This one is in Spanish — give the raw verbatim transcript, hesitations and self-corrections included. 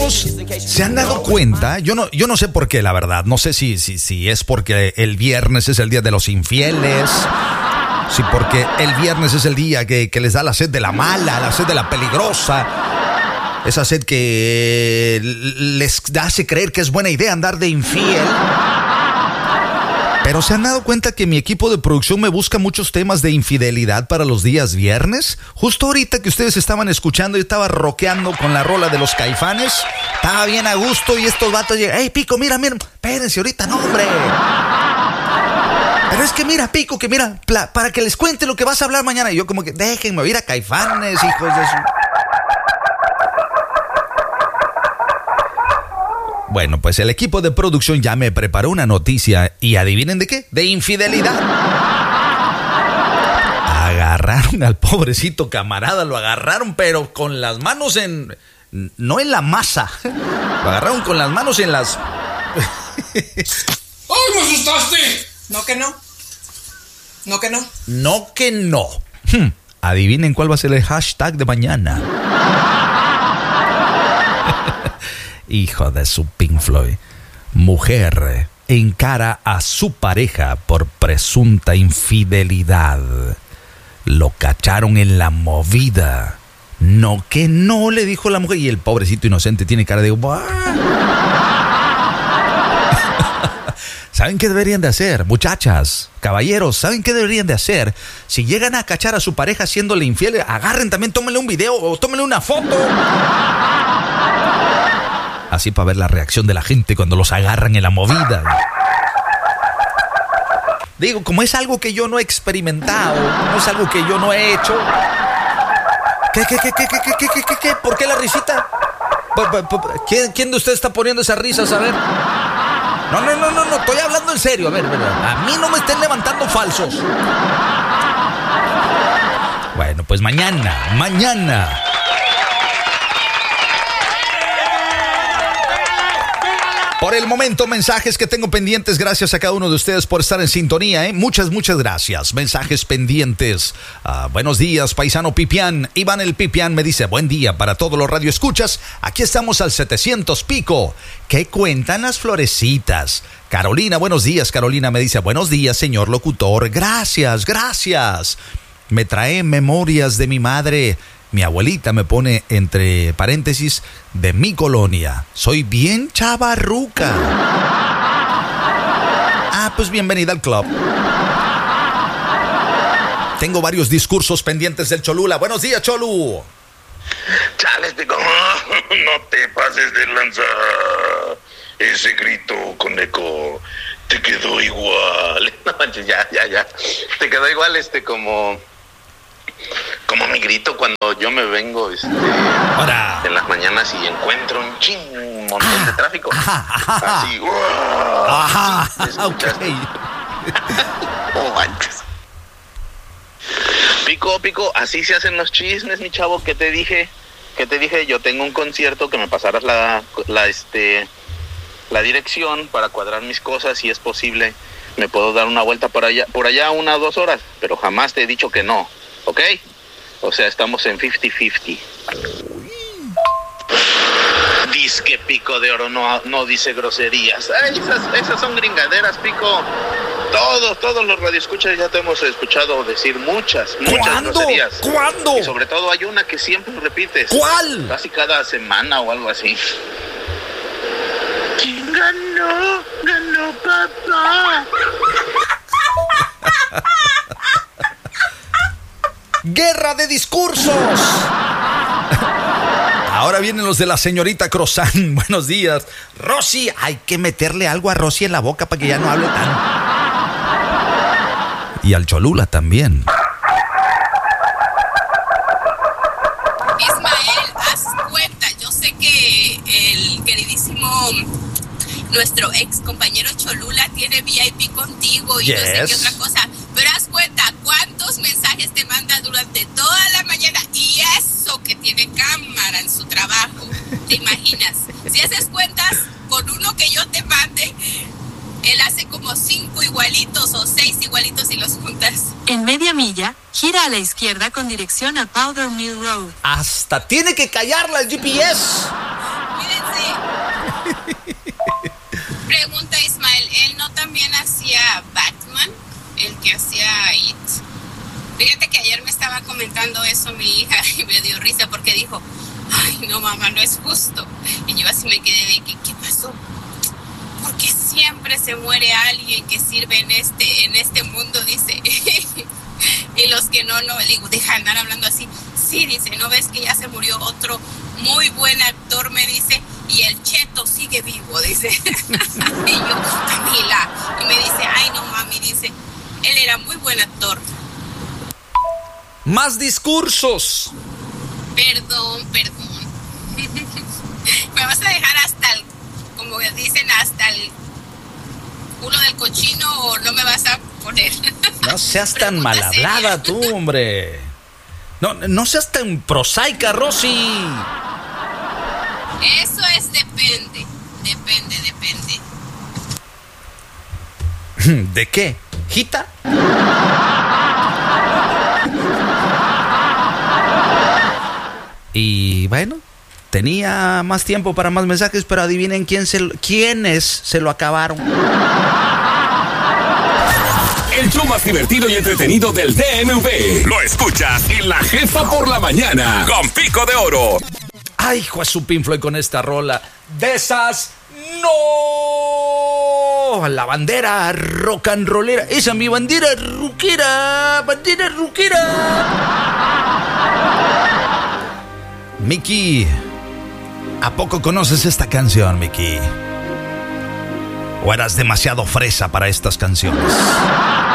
chicos, ¿se han dado cuenta? Yo no, yo no sé por qué, la verdad. No sé si, si, si es porque el viernes es el día de los infieles. Sí, porque el viernes es el día que, que les da la sed de la mala, la sed de la peligrosa. Esa sed que les hace creer que es buena idea andar de infiel. Pero ¿se han dado cuenta que mi equipo de producción me busca muchos temas de infidelidad para los días viernes? Justo ahorita que ustedes estaban escuchando, yo estaba rockeando con la rola de los Caifanes. Estaba bien a gusto y estos vatos llegan. ¡Ey, Pico, mira, mira! Espérense ahorita, no, hombre. Pero es que mira, Pico, que mira, pla, para que les cuente lo que vas a hablar mañana. Y yo como que, déjenme oír a Caifanes, hijos de su... Bueno, pues el equipo de producción ya me preparó una noticia y ¿adivinen de qué? De infidelidad. Agarraron al pobrecito camarada, lo agarraron pero con las manos en... no en la masa, lo agarraron con las manos en las... ¡Oh, me asustaste! No que no. No que no. No que no. Hmm. Adivinen cuál va a ser el hashtag de mañana. Hijo de su Pink Floyd. Mujer encara a su pareja por presunta infidelidad. Lo cacharon en la movida. No que no, le dijo la mujer. Y el pobrecito inocente tiene cara de... ¿Saben qué deberían de hacer? Muchachas, caballeros, ¿saben qué deberían de hacer? Si llegan a cachar a su pareja haciéndole infiel, agarren también, tómenle un video o tómenle una foto. Así para ver la reacción de la gente cuando los agarran en la movida. Digo, como es algo que yo no he experimentado, no es algo que yo no he hecho. ¿Qué, qué, qué, qué, qué, qué, qué, qué, qué? ¿Por qué la risita? ¿Quién, quién de ustedes está poniendo esas risas? A ver. No, no, no, no, no, estoy hablando en serio. A ver, a mí no me estén levantando falsos. Bueno, pues mañana, mañana. Por el momento, mensajes que tengo pendientes. Gracias a cada uno de ustedes por estar en sintonía, ¿eh? Muchas, muchas gracias. Mensajes pendientes. Uh, buenos días, paisano Pipián. Iván el Pipián me dice, buen día para todos los radioescuchas. Aquí estamos al setecientos pico. ¿Qué cuentan las florecitas? Carolina, buenos días. Carolina me dice, buenos días, señor locutor. Gracias, gracias. Me trae memorias de mi madre. Mi abuelita me pone entre paréntesis de mi colonia. Soy bien chavarruca. Ah, pues bienvenida al club. Tengo varios discursos pendientes del Cholula. Buenos días, Cholu. Chales, Pico. No te pases de lanza. Ese grito con eco te quedó igual. No manches, ya, ya, ya. Te quedó igual este como... como mi grito cuando yo me vengo este, en las mañanas y encuentro un ching, un montón ah, de tráfico. Ajá, ajá. Así, ¡wow! Ajá, okay. Oh, manches. Pico, Pico, así se hacen los chismes, mi chavo. ¿Qué te dije? ¿Qué te dije? Yo tengo un concierto, que me pasaras la, la, este, la dirección para cuadrar mis cosas, si es posible. Me puedo dar una vuelta por allá, por allá una o dos horas, pero jamás te he dicho que no. ¿Ok? O sea, estamos en cincuenta cincuenta. Dice que Pico de Oro no, no dice groserías. Ay, esas, esas son gringaderas, Pico. Todos, todos los radioescuchas ya te hemos escuchado decir muchas, muchas ¿Cuándo? groserías. ¿Cuándo? Y sobre todo hay una que siempre repites. ¿Cuál? Casi cada semana o algo así. ¿Quién ganó? Ganó papá. ¡Guerra de discursos! Ahora vienen los de la señorita Crozán. Buenos días. Rosy, hay que meterle algo a Rosy en la boca para que ya no hable tanto. Y al Cholula también. Ismael, haz cuenta. Yo sé que el queridísimo, nuestro ex compañero Cholula tiene V I P contigo y yes. No sé qué otra cosa. Pero haz cuenta cuántos mensajes te manda durante toda la mañana y eso que tiene cámara en su trabajo. ¿Te imaginas? Si haces cuentas con uno que yo te mande, él hace como cinco igualitos o seis igualitos y los juntas. En media milla, gira a la izquierda con dirección a Powder Mill Road. Hasta tiene que callarla el G P S. Cuídense. risa porque dijo, ay, no, mamá, no es justo. Y yo así me quedé de, ¿qué, qué pasó? Porque siempre se muere alguien que sirve en este, en este mundo, dice. Y los que no, no, le digo, deja de andar hablando así. Sí, dice, ¿no ves que ya se murió otro muy buen actor? Me dice, y el Cheto sigue vivo, dice. Y yo, Camila, y me dice, ay, no, mami, dice, él era muy buen actor. Más discursos. Perdón, perdón. Me vas a dejar hasta el, como dicen, hasta el culo del cochino, o no me vas a poner. No seas tan mal hablada tú, hombre. No, no seas tan prosaica, Rosy. Eso es depende. Depende, depende. ¿De qué? ¿Jita? Y bueno, tenía más tiempo para más mensajes, pero adivinen quién se, quiénes se lo acabaron. El show más divertido y entretenido del D M V. Lo escuchas en La Jefa por la Mañana con Pico de Oro. Ay, hijo de su Pink Floyd con esta rola. De esas, no. La bandera rock and rollera. Esa es mi bandera ruquera. Bandera ruquera. Miki, ¿a poco conoces esta canción, Miki? ¿O eras demasiado fresa para estas canciones?